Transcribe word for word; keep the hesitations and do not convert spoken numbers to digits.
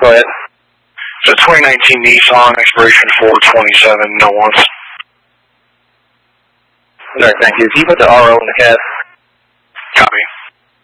Go ahead. It's a twenty nineteen Nissan, expiration four twenty-seven, no wants. All right, thank you. Can you put the R O in the cab?